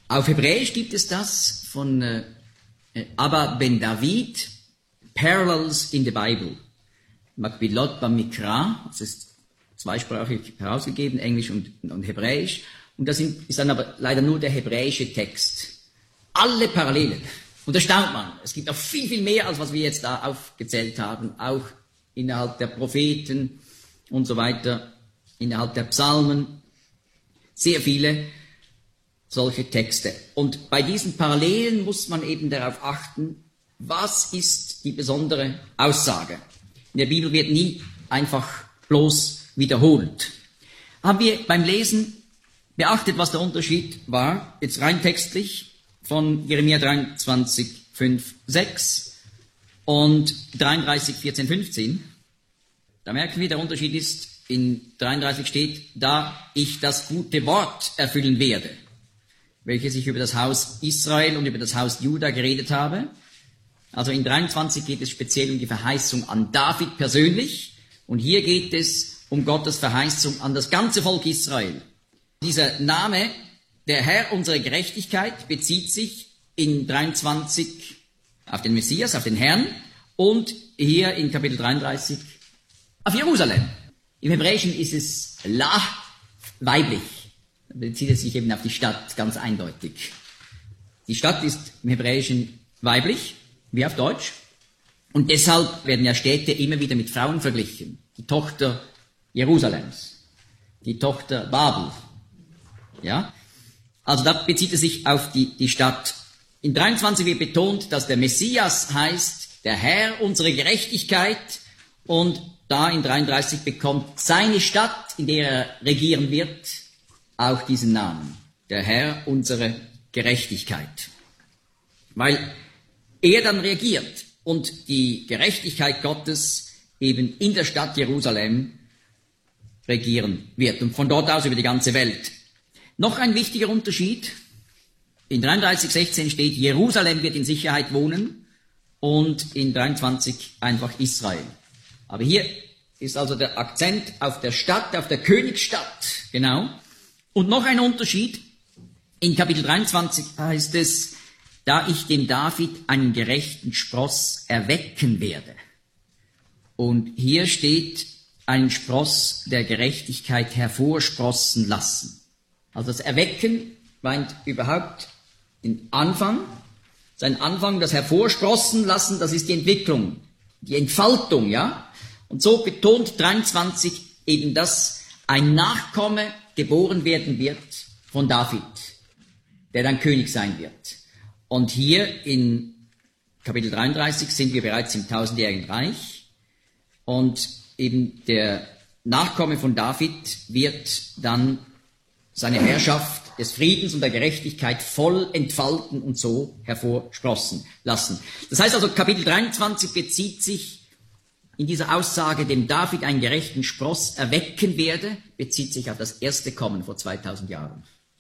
Auf Hebräisch gibt es das von Abba ben David, Parallels in the Bible. Makbilot Bamikra, das ist zweisprachig herausgegeben, Englisch und Hebräisch. Und das ist dann aber leider nur der hebräische Text. Alle Parallelen. Und da staunt man. Es gibt auch viel, viel mehr, als was wir jetzt da aufgezählt haben. Auch innerhalb der Propheten und so weiter, innerhalb der Psalmen. Sehr viele solche Texte. Und bei diesen Parallelen muss man eben darauf achten, was ist die besondere Aussage. In der Bibel wird nie einfach bloß wiederholt. Haben wir beim Lesen beachtet, was der Unterschied war, jetzt rein textlich, von Jeremia 23, 5, 6 und 33, 14, 15. Da merken wir, der Unterschied ist, in 33 steht, da ich das gute Wort erfüllen werde, welches ich über das Haus Israel und über das Haus Juda geredet habe. Also in 23 geht es speziell um die Verheißung an David persönlich und hier geht es um Gottes Verheißung an das ganze Volk Israel. Dieser Name, der Herr unserer Gerechtigkeit, bezieht sich in 23 auf den Messias, auf den Herrn und hier in Kapitel 33 auf Jerusalem. Im Hebräischen ist es La, weiblich. Da bezieht es sich eben auf die Stadt, ganz eindeutig. Die Stadt ist im Hebräischen weiblich, wie auf Deutsch. Und deshalb werden ja Städte immer wieder mit Frauen verglichen. Die Tochter Jerusalems, die Tochter Babel. Ja? Also da bezieht es sich auf die Stadt. In 23 wird betont, dass der Messias heißt, der Herr unsere Gerechtigkeit, und da in 33 bekommt seine Stadt, in der er regieren wird, auch diesen Namen, der Herr unsere Gerechtigkeit. Weil er dann regiert und die Gerechtigkeit Gottes eben in der Stadt Jerusalem regieren wird und von dort aus über die ganze Welt. Noch ein wichtiger Unterschied. In 33,16 steht, Jerusalem wird in Sicherheit wohnen und in 23 einfach Israel. Aber hier ist also der Akzent auf der Stadt, auf der Königsstadt, genau. Und noch ein Unterschied. In Kapitel 23 heißt es, da ich dem David einen gerechten Spross erwecken werde. Und hier steht, einen Spross der Gerechtigkeit hervorsprossen lassen. Also das Erwecken meint überhaupt den Anfang. Sein Anfang, das Hervorsprossen lassen, das ist die Entwicklung, die Entfaltung, ja. Und so betont 23 eben, dass ein Nachkomme geboren werden wird von David, der dann König sein wird. Und hier in Kapitel 33 sind wir bereits im tausendjährigen Reich und eben der Nachkomme von David wird dann seine Herrschaft des Friedens und der Gerechtigkeit voll entfalten und so hervorsprossen lassen. Das heißt also, Kapitel 23 bezieht sich in dieser Aussage, dem David einen gerechten Spross erwecken werde, bezieht sich auf das erste Kommen vor 2000 Jahren.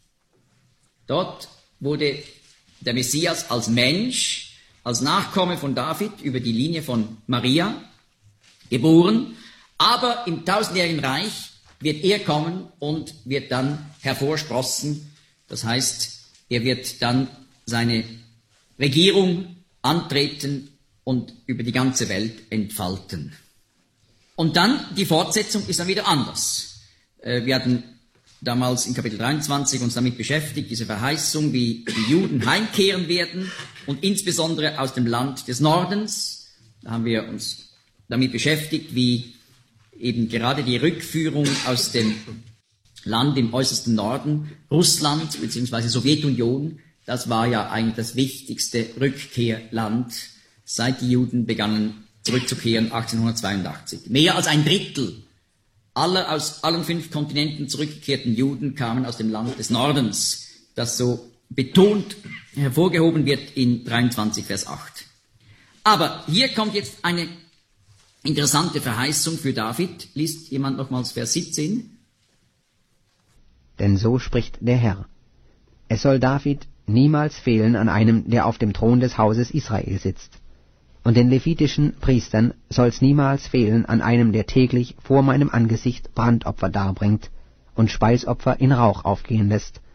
Dort wurde der Messias als Mensch, als Nachkomme von David über die Linie von Maria geboren, aber im tausendjährigen Reich wird er kommen und wird dann hervorsprossen. Das heißt, er wird dann seine Regierung antreten und über die ganze Welt entfalten. Und dann, die Fortsetzung ist dann wieder anders. Wir hatten damals in Kapitel 23 uns damit beschäftigt, diese Verheißung, wie die Juden heimkehren werden und insbesondere aus dem Land des Nordens. Da haben wir uns damit beschäftigt, wie eben gerade die Rückführung aus dem Land im äußersten Norden, Russland bzw. Sowjetunion, das war ja eigentlich das wichtigste Rückkehrland, seit die Juden begannen zurückzukehren 1882. Mehr als ein Drittel aller aus allen 5 Kontinenten zurückgekehrten Juden kamen aus dem Land des Nordens, das so betont hervorgehoben wird in 23 Vers 8. Aber hier kommt jetzt eine interessante Verheißung für David. Liest jemand nochmals Vers 17? Denn so spricht der Herr. Es soll David niemals fehlen an einem, der auf dem Thron des Hauses Israel sitzt. Und den levitischen Priestern soll's niemals fehlen an einem, der täglich vor meinem Angesicht Brandopfer darbringt und Speisopfer in Rauch aufgehen lässt